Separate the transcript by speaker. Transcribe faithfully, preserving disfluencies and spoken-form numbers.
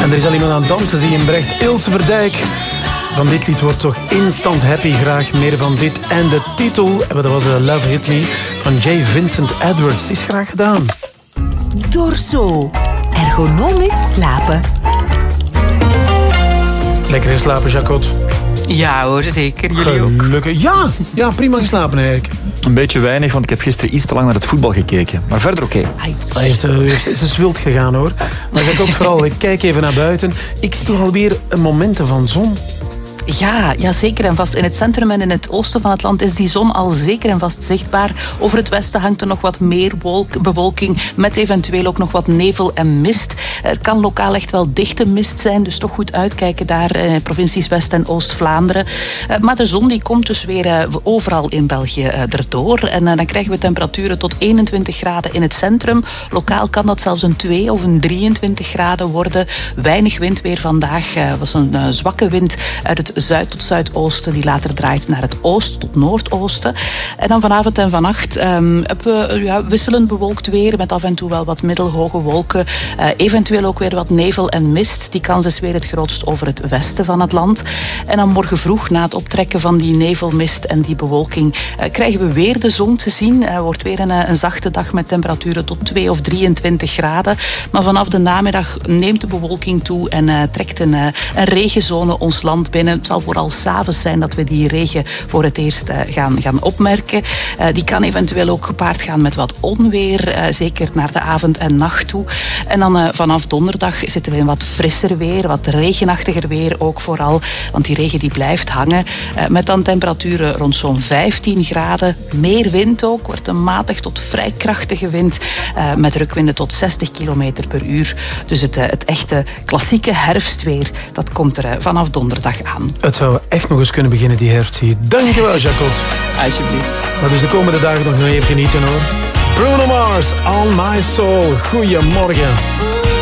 Speaker 1: En er is al iemand aan het dansen, zie je in Brecht. Ilse Verdijk. Van dit lied wordt toch instant happy. Graag meer van dit. En de titel, dat was Love Hit Me, van J. Vincent Edwards. Het is graag gedaan.
Speaker 2: Dorso. Ergonomisch slapen.
Speaker 1: Lekker geslapen, Jacot?
Speaker 3: Ja hoor, zeker. Jullie ook?
Speaker 1: Gelukkig. Ja, ja, prima geslapen eigenlijk.
Speaker 4: Een beetje weinig, want ik heb gisteren iets te lang naar het voetbal gekeken. Maar verder oké. Okay.
Speaker 1: Hij heeft, uh, het is wild gegaan hoor. Maar Jacot, vooral, ik kijk even naar buiten. Ik zie toch alweer momenten van zon.
Speaker 3: Ja, ja, zeker en vast. In het centrum en in het oosten van het land is die zon al zeker en vast zichtbaar. Over het westen hangt er nog wat meer wolk, bewolking, met eventueel ook nog wat nevel en mist. Er kan lokaal echt wel dichte mist zijn, dus toch goed uitkijken daar in provincies West- en Oost-Vlaanderen. Maar de zon die komt dus weer overal in België erdoor. En dan krijgen we temperaturen tot eenentwintig graden in het centrum. Lokaal kan dat zelfs een twee of een drieëntwintig graden worden. Weinig wind weer vandaag. Het was een zwakke wind uit het zuid tot zuidoosten, die later draait naar het oost tot noordoosten. En dan vanavond en vannacht um, hebben we ja, wisselend bewolkt weer, met af en toe wel wat middelhoge wolken. Uh, eventueel ook weer wat nevel en mist. Die kans is weer het grootst over het westen van het land. En dan morgen vroeg, na het optrekken van die nevelmist en die bewolking, uh, krijgen we weer de zon te zien. Het uh, wordt weer een, een zachte dag met temperaturen tot twee of drieëntwintig graden. Maar vanaf de namiddag neemt de bewolking toe en uh, trekt een, uh, een regenzone ons land binnen. Het zal vooral 's avonds zijn dat we die regen voor het eerst uh, gaan, gaan opmerken. Uh, die kan eventueel ook gepaard gaan met wat onweer, uh, zeker naar de avond en nacht toe. En dan uh, vanaf donderdag zitten we in wat frisser weer, wat regenachtiger weer ook vooral, want die regen die blijft hangen. Uh, met dan temperaturen rond zo'n vijftien graden. Meer wind ook, wordt een matig tot vrij krachtige wind, uh, met rukwinden tot zestig kilometer per uur. Dus het, uh, het echte klassieke herfstweer, dat komt er uh, vanaf donderdag aan.
Speaker 1: Het zou echt nog eens kunnen beginnen, die herfst hier. Dankjewel, Jacot.
Speaker 3: Alsjeblieft.
Speaker 1: Maar dus de komende dagen nog even genieten, hoor. Bruno Mars, On My Soul. Goedemorgen.